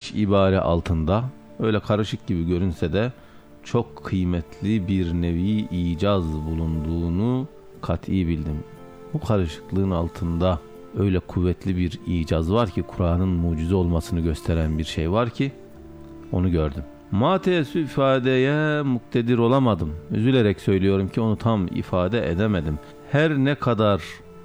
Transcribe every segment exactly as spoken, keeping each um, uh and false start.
üç ibare altında, öyle karışık gibi görünse de çok kıymetli bir nevi icaz bulunduğunu kat'i bildim. Bu karışıklığın altında öyle kuvvetli bir icaz var ki, Kur'an'ın mucize olmasını gösteren bir şey var ki, onu gördüm. Ma teessüf ifadeye muktedir olamadım. Üzülerek söylüyorum ki onu tam ifade edemedim. Her ne kadar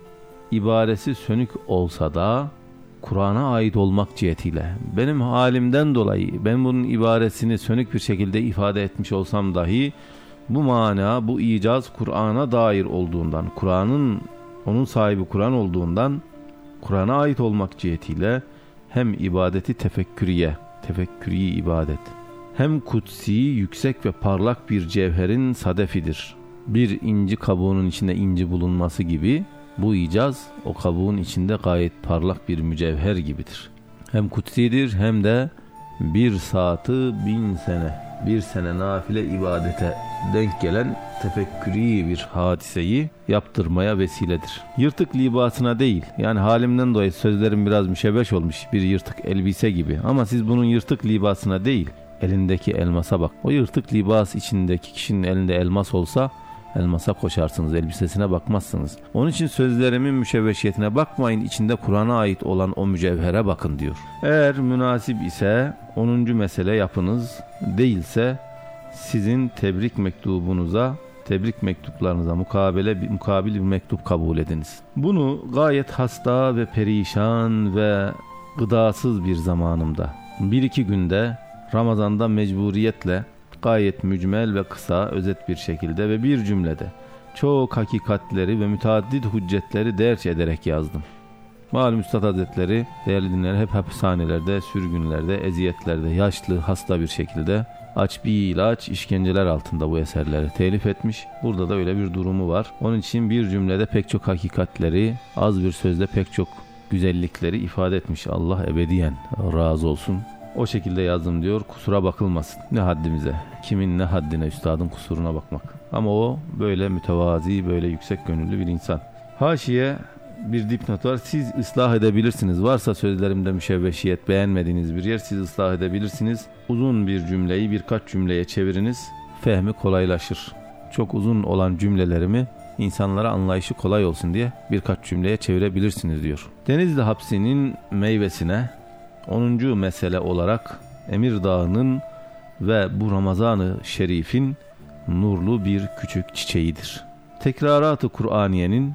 ibaresi sönük olsa da Kur'an'a ait olmak cihetiyle, benim halimden dolayı ben bunun ibaresini sönük bir şekilde ifade etmiş olsam dahi, bu mana, bu icaz Kur'an'a dair olduğundan, Kur'an'ın, onun sahibi Kur'an olduğundan, Kur'an'a ait olmak cihetiyle hem ibadeti tefekküriye, tefekkürî ibadet, hem kutsi, yüksek ve parlak bir cevherin sadefidir. Bir inci kabuğunun içinde inci bulunması gibi, bu icaz o kabuğun içinde gayet parlak bir mücevher gibidir. Hem kutsidir hem de bir saati bin sene, bir sene nafile ibadete denk gelen tefekkürî bir hadiseyi yaptırmaya vesiledir. Yırtık libasına değil, yani halimden dolayı sözlerim biraz müşebbeş olmuş, bir yırtık elbise gibi, ama siz bunun yırtık libasına değil, elindeki elmasa bak. O yırtık libas içindeki kişinin elinde elmas olsa, elmasa koşarsınız, elbisesine bakmazsınız. Onun için sözlerimin müşevveşiyetine bakmayın, içinde Kur'an'a ait olan o mücevhere bakın diyor. Eğer münasip ise onuncu mesele yapınız, değilse sizin tebrik mektubunuza, tebrik mektuplarınıza mukabele, mukabil bir mektup kabul ediniz. Bunu gayet hasta ve perişan ve gıdasız bir zamanımda, bir iki günde Ramazan'da mecburiyetle gayet mücmel ve kısa, özet bir şekilde ve bir cümlede çok hakikatleri ve müteaddit hüccetleri derç ederek yazdım. Malum Üstad Hazretleri, değerli dinleyenler, hep hapishanelerde, sürgünlerde, eziyetlerde, yaşlı, hasta bir şekilde aç bir ilaç, işkenceler altında bu eserleri telif etmiş. Burada da öyle bir durumu var. Onun için bir cümlede pek çok hakikatleri, az bir sözle pek çok güzellikleri ifade etmiş. Allah ebediyen razı olsun. O şekilde yazdım diyor, kusura bakılmasın. Ne haddimize, kimin ne haddine üstadın kusuruna bakmak. Ama o böyle mütevazi, böyle yüksek gönüllü bir insan. Haşiye bir dipnot var. Siz ıslah edebilirsiniz. Varsa sözlerimde müşevveşiyet, beğenmediğiniz bir yer, siz ıslah edebilirsiniz. Uzun bir cümleyi birkaç cümleye çeviriniz. Fehmi kolaylaşır. Çok uzun olan cümlelerimi insanlara anlayışı kolay olsun diye birkaç cümleye çevirebilirsiniz diyor. Denizli hapsinin meyvesine onuncu mesele olarak Emir Dağı'nın ve bu Ramazan-ı Şerif'in nurlu bir küçük çiçeğidir. Tekrarat-ı Kur'aniyenin,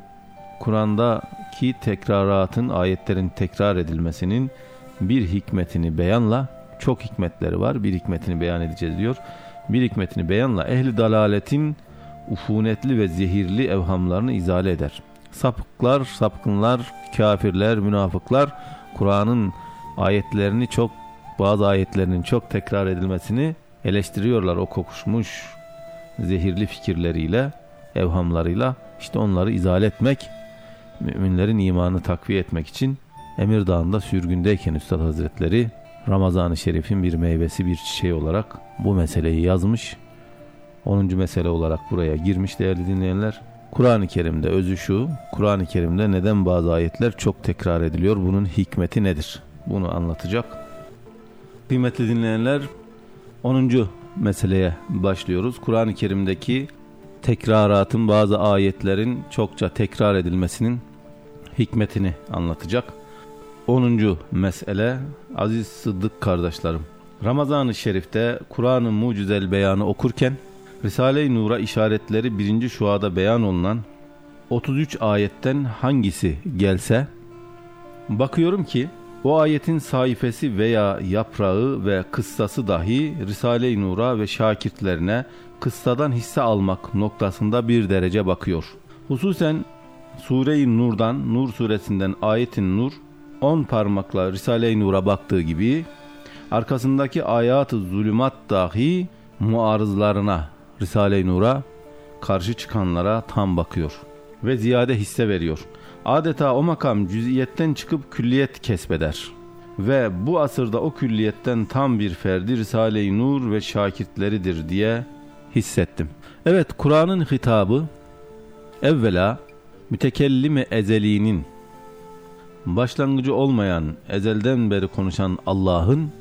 Kur'an'daki tekraratın, ayetlerin tekrar edilmesinin bir hikmetini beyanla, çok hikmetleri var, bir hikmetini beyan edeceğiz diyor. Bir hikmetini beyanla ehli dalaletin ufunetli ve zehirli evhamlarını izale eder. Sapıklar, sapkınlar, kafirler, münafıklar Kur'an'ın ayetlerini çok, bazı ayetlerinin çok tekrar edilmesini eleştiriyorlar o kokuşmuş zehirli fikirleriyle, evhamlarıyla. İşte onları izale etmek, müminlerin imanını takviye etmek için Emir Dağı'nda sürgündeyken Üstad Hazretleri Ramazan-ı Şerif'in bir meyvesi, bir çiçeği olarak bu meseleyi yazmış. onuncu mesele olarak buraya girmiş değerli dinleyenler. Kur'an-ı Kerim'de özü şu, Kur'an-ı Kerim'de neden bazı ayetler çok tekrar ediliyor, bunun hikmeti nedir? Bunu anlatacak. Kıymetli dinleyenler, onuncu meseleye başlıyoruz. Kur'an-ı Kerim'deki tekraratın, bazı ayetlerin çokça tekrar edilmesinin hikmetini anlatacak. onuncu mesele, aziz Sıddık kardeşlerim, Ramazan-ı Şerif'te Kur'an-ı Mucizel Beyanı okurken Risale-i Nur'a işaretleri birinci şuada beyan olunan otuz üç ayetten hangisi gelse, bakıyorum ki o ayetin sayfası veya yaprağı ve kıssası dahi Risale-i Nur'a ve şakirtlerine kıssadan hisse almak noktasında bir derece bakıyor. Hususen Sure-i Nur'dan, Nur suresinden ayetin Nur on parmakla Risale-i Nur'a baktığı gibi, arkasındaki ayat-ı zulümat dahi muarızlarına, Risale-i Nur'a karşı çıkanlara tam bakıyor ve ziyade hisse veriyor. Adeta o makam cüz'iyetten çıkıp külliyet kesbeder ve bu asırda o külliyetten tam bir ferdi Risale-i Nur ve şakirtleridir diye hissettim. Evet, Kur'an'ın hitabı evvela mütekellim-i ezeliğinin, başlangıcı olmayan, ezelden beri konuşan Allah'ın